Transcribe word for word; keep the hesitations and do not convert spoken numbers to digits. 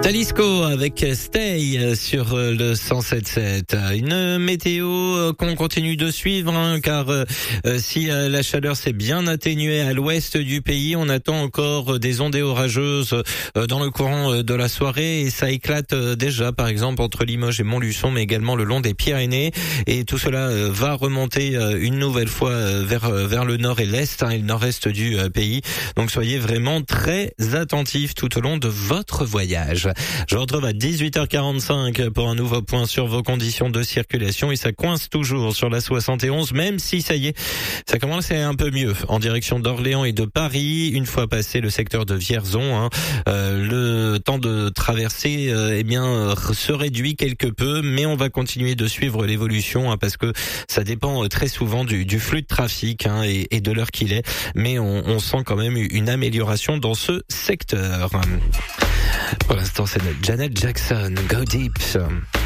Talisco avec Stay sur le cent sept sept. Une météo qu'on continue de suivre, hein, car euh, si euh, la chaleur s'est bien atténuée à l'ouest du pays, on attend encore des ondées orageuses euh, dans le courant de la soirée et ça éclate euh, déjà, par exemple entre Limoges et Montluçon, mais également le long des Pyrénées. Et tout cela euh, va remonter euh, une nouvelle fois euh, vers euh, vers le nord et l'est, hein, et le nord-est du euh, pays. Donc soyez vraiment très attentifs tout au long de votre voyage. Je vous retrouve à dix-huit heures quarante-cinq pour un nouveau point sur vos conditions de circulation et ça coince toujours sur la soixante et onze, même si ça y est, ça commence à aller un peu mieux en direction d'Orléans et de Paris. Une fois passé le secteur de Vierzon, hein, euh, le temps de traversée euh, eh bien se réduit quelque peu, mais on va continuer de suivre l'évolution, hein, parce que ça dépend très souvent du, du flux de trafic, hein, et, et de l'heure qu'il est, mais on, on sent quand même une amélioration dans ce secteur. Pour l'instant, c'est notre Janet Jackson, Go Deep.